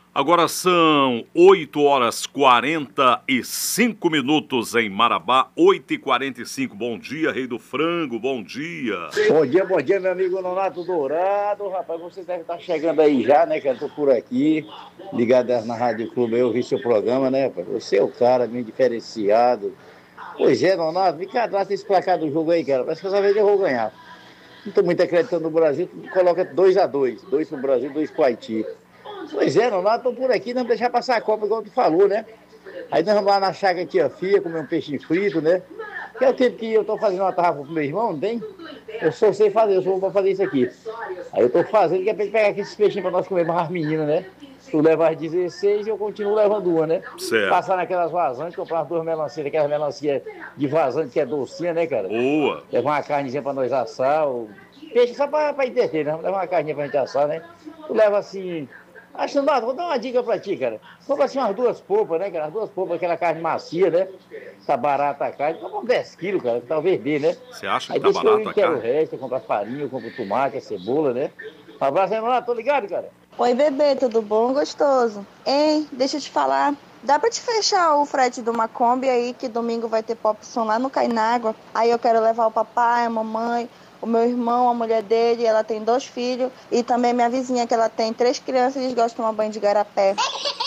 Agora são 8h45 em Marabá, 8h45. Bom dia, Rei do Frango, bom dia. Bom dia, meu amigo Nonato Dourado. Rapaz, você deve estar chegando aí já, né, cara? Tô por aqui, ligado na Rádio Clube, eu vi seu programa, né, rapaz? Você é o cara bem diferenciado. Pois é, Nonato, me cadastra esse placar do jogo aí, cara. Parece que dessa vez eu vou ganhar. Não tô muito acreditando no Brasil, coloca 2-2. 2 pro Brasil, 2 pro Haiti. Pois é, Nonato, tô por aqui, não deixar passar a Copa, igual tu falou, né? Aí nós vamos lá na chácara Tia Fia, comer um peixe frito, né? Que é o tempo que eu tô fazendo uma tarrafa pro meu irmão, não tem? Eu só sei fazer, eu sou bom pra fazer isso aqui. Aí eu tô fazendo, que é pra ele pegar aqueles peixinhos pra nós comermos as meninas, né? Tu leva as 16 e eu continuo levando uma, né? Certo. Passar naquelas vazantes, comprar as duas melancias, aquelas melancias de vazante que é docinha, né, cara? Boa. Levar uma carnezinha pra nós assar, peixe só pra entreter, né? Levar uma carninha pra gente assar, né? Tu leva assim. Acho, Nato, vou dar uma dica pra ti, cara. Compra assim umas duas polpas, né, cara? As duas polpas, aquela carne macia, né? Tá barata a carne. Compra uns 10 quilos, cara, talvez dê, né? Você acha que Aí tá deixa que eu barato a quero o carne? resto, eu compro a farinha, eu compro o tomate, a cebola, né? Um abraço aí, Nato, tô ligado, cara? Oi, bebê, tudo bom? Gostoso. Hein, deixa eu te falar. Dá pra te fechar o frete de uma Kombi aí, que domingo vai ter Popson lá no Cainágua. Aí eu quero levar o papai, a mamãe, o meu irmão, a mulher dele, ela tem 2 filhos. E também minha vizinha, que ela tem 3 crianças e eles gostam de tomar banho de garapé.